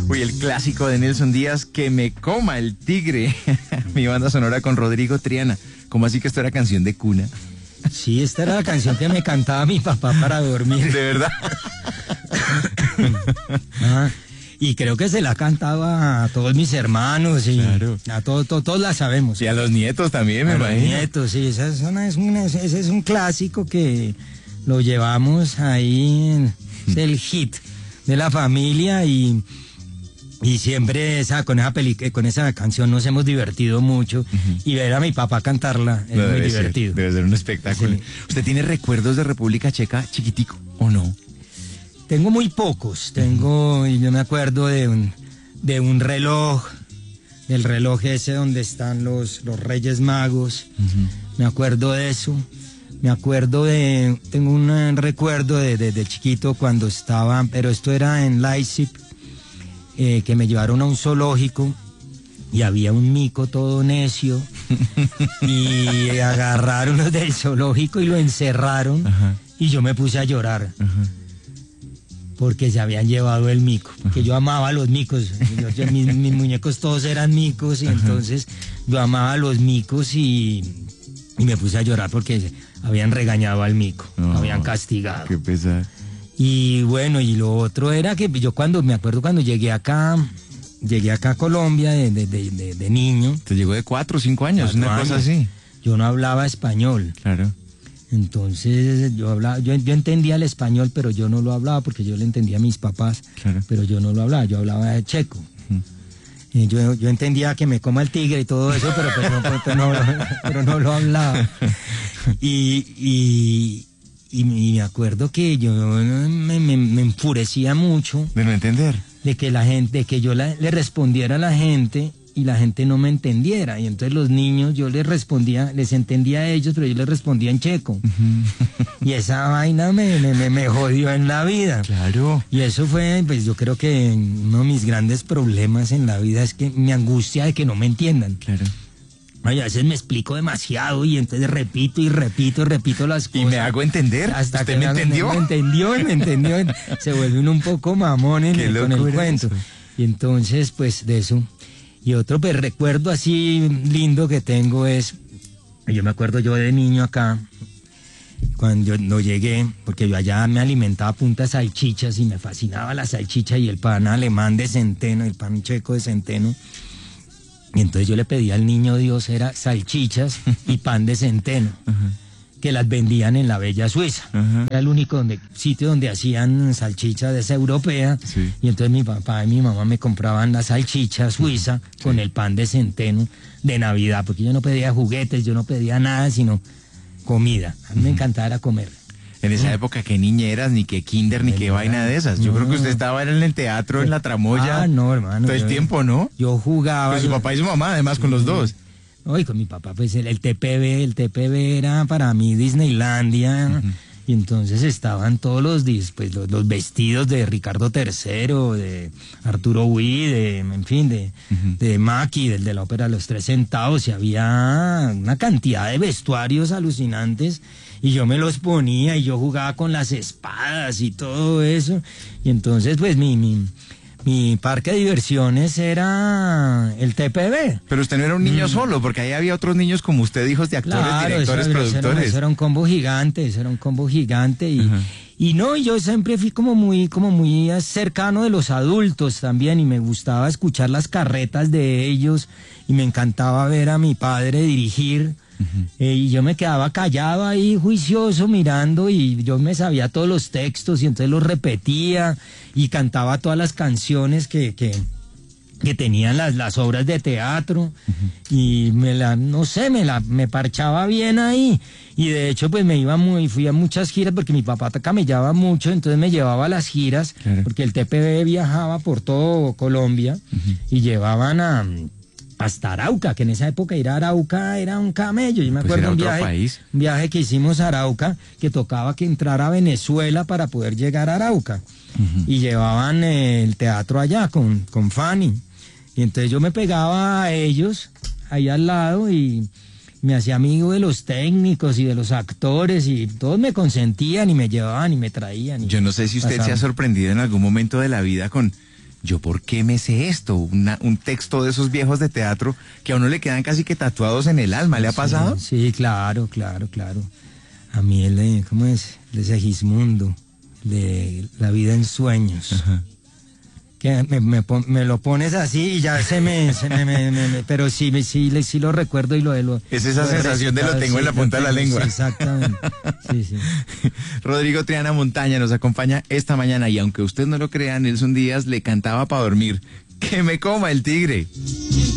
Uy, el clásico de Nelson Díaz, Que me coma el tigre. Mi banda sonora con Rodrigo Triana. ¿Cómo así que esto era canción de cuna? Sí, esta era la canción que me cantaba mi papá para dormir. ¿De verdad? Y creo que se la cantaba a todos mis hermanos y claro. A todos la sabemos. Y a los nietos también, me imagino. Los nietos, sí, ese es un clásico que lo llevamos ahí, es el hit de la familia y siempre con esa canción nos hemos divertido mucho y ver a mi papá cantarla es muy divertido. Debe ser un espectáculo. Sí. ¿Usted tiene recuerdos de República Checa chiquitico o no? Tengo muy pocos, y yo me acuerdo de un reloj, del reloj ese donde están los Reyes Magos, me acuerdo de eso, tengo un recuerdo de chiquito cuando estaba, pero esto era en Leipzig, que me llevaron a un zoológico y había un mico todo necio y agarraron los del zoológico y lo encerraron y yo me puse a llorar. Porque se habían llevado el mico, porque yo amaba a los micos, mis muñecos todos eran micos, y entonces yo amaba a los micos y me puse a llorar porque habían regañado al mico, habían castigado. Qué pesar. Y bueno, y lo otro era que yo me acuerdo cuando llegué acá a Colombia de niño. Te llegó de 4 o 5 años, una cosa así. Yo no hablaba español. Claro. Entonces yo entendía el español, pero yo no lo hablaba porque yo le entendía a mis papás, claro. Pero yo no lo hablaba, yo hablaba de checo. Yo entendía que me coma el tigre y todo eso, pero no lo hablaba. Y me acuerdo que yo me enfurecía mucho. De no entender. De que yo le respondiera a la gente y la gente no me entendiera. Y entonces los niños, yo les entendía a ellos, pero yo les respondía en checo. Y esa vaina me jodió en la vida. Claro. Y eso fue, pues yo creo que uno de mis grandes problemas en la vida es que me angustia de que no me entiendan. Claro. Ay, a veces me explico demasiado y entonces repito las cosas. Y me hago entender. Hasta ¿Usted que me entendió? Me entendió. Se vuelve uno un poco mamón con el cuento. Eso. Y entonces, pues de eso. Y otro pues, recuerdo así lindo que tengo es, yo me acuerdo yo de niño acá, cuando yo no llegué, porque yo allá me alimentaba a punta de salchichas y me fascinaba la salchicha y el pan alemán de centeno, el pan checo de centeno. Y entonces yo le pedí al niño Dios, era salchichas y pan de centeno, que las vendían en la bella Suiza. Era el único sitio donde hacían salchicha de esa europea. Sí. Y entonces mi papá y mi mamá me compraban la salchicha suiza con el pan de centeno de Navidad, porque yo no pedía juguetes, yo no pedía nada, sino comida. A mí me encantaba comer. En esa época, ¿qué niñeras, ni qué kinder, ni qué vaina de esas? Yo creo que usted estaba en el teatro, en la tramoya. No, hermano. Todo el tiempo, ¿no? Yo jugaba. Pues su papá y su mamá, además, con los dos. No, y con mi papá, pues el TPB era para mí Disneylandia. Y entonces estaban todos los vestidos de Ricardo III, de Arturo Huy, de Maki, de la ópera Los Tres Centavos, y había una cantidad de vestuarios alucinantes, y yo me los ponía, y yo jugaba con las espadas y todo eso, y entonces pues mi parque de diversiones era el TPB. Pero usted no era un niño solo, porque ahí había otros niños como usted, hijos de actores, directores, productores. Eso era un combo gigante, y yo siempre fui como muy cercano de los adultos también, y me gustaba escuchar las carretas de ellos, y me encantaba ver a mi padre dirigir. Y yo me quedaba callado ahí, juicioso, mirando, y yo me sabía todos los textos y entonces los repetía y cantaba todas las canciones que tenían las obras de teatro, y me parchaba bien ahí. Y de hecho pues fui a muchas giras porque mi papá camellaba mucho, entonces me llevaba a las giras, claro. Porque el TPB viajaba por todo Colombia y llevaban hasta Arauca, que en esa época ir a Arauca era un camello. Yo me acuerdo un viaje que hicimos a Arauca, que tocaba que entrar a Venezuela para poder llegar a Arauca. Y llevaban el teatro allá con Fanny. Y entonces yo me pegaba a ellos, ahí al lado, y me hacía amigo de los técnicos y de los actores, y todos me consentían y me llevaban y me traían. Yo no sé si usted se ha sorprendido en algún momento de la vida con ¿yo por qué me sé esto? Un texto de esos viejos de teatro que a uno le quedan casi que tatuados en el alma, ¿le ha pasado? Sí, claro. A mí ¿cómo es? De Segismundo, de La vida en sueños. Ajá. Que me lo pones así y ya pero sí lo recuerdo y lo es esa sensación de lo tengo en la punta de la lengua. Sí, exactamente. Sí. Rodrigo Triana Montaña nos acompaña esta mañana y aunque usted no lo crea, Nelson Díaz le cantaba para dormir. ¡Que me coma el tigre!